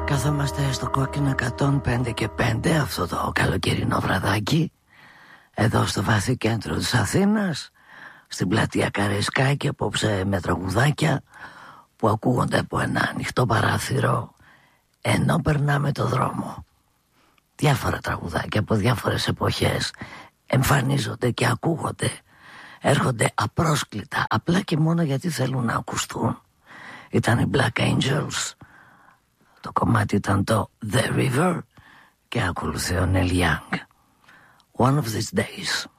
Καθόμαστε στο κόκκινο 105 και 5 αυτό το καλοκαιρινό βραδάκι, εδώ στο βαθύ κέντρο της Αθήνας, στην πλατεία Καραϊσκάκη, απόψε με τραγουδάκια που ακούγονται από ένα ανοιχτό παράθυρο ενώ περνάμε το δρόμο. Διάφορα τραγουδάκια από διάφορες εποχές εμφανίζονται και ακούγονται, έρχονται απρόσκλητα, απλά και μόνο γιατί θέλουν να ακουστούν. Ήταν οι Black Angels, το κομμάτι ήταν το The River και ακολουθεί ο Neil Young, One of These Days.